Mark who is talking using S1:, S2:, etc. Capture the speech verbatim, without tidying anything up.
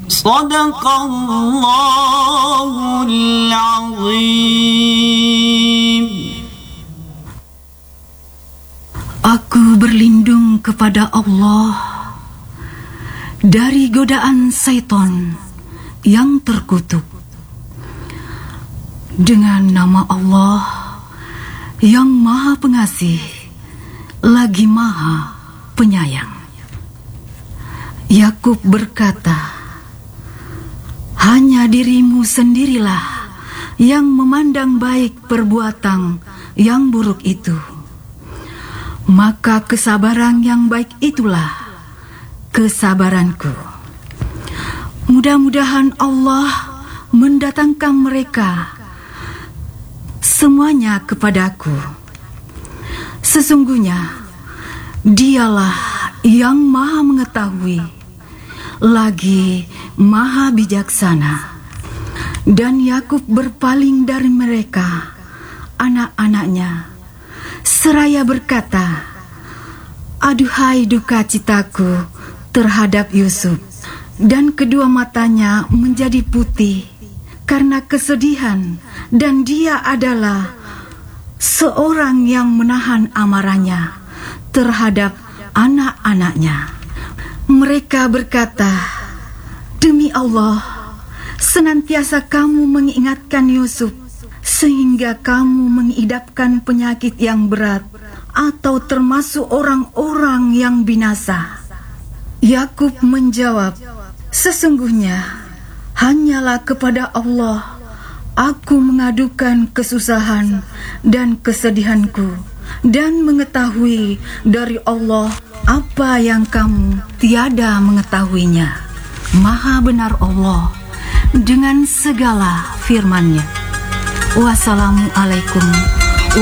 S1: Sadaqallahul azim.
S2: Aku berlindung kepada Allah dari godaan syaitan yang terkutuk. Dengan nama Allah yang Maha Pengasih lagi Maha Penyayang. Yakub berkata, hanya dirimu sendirilah yang memandang baik perbuatan yang buruk itu. Maka kesabaran yang baik itulah kesabaranku. Mudah-mudahan Allah mendatangkan mereka semuanya kepadaku. Sesungguhnya Dialah yang Maha Mengetahui lagi Maha Bijaksana. Dan Yakub berpaling dari mereka, anak-anaknya, seraya berkata, aduhai duka citaku terhadap Yusuf. Dan kedua matanya menjadi putih karena kesedihan, dan dia adalah seorang yang menahan amarahnya terhadap anak-anaknya. Mereka berkata, demi Allah, senantiasa kamu mengingatkan Yusuf sehingga kamu mengidapkan penyakit yang berat atau termasuk orang-orang yang binasa. Yakub menjawab, sesungguhnya hanyalah kepada Allah aku mengadukan kesusahan dan kesedihanku, dan mengetahui dari Allah apa yang kamu tiada mengetahuinya. Maha benar Allah dengan segala firman-Nya. Wassalamualaikum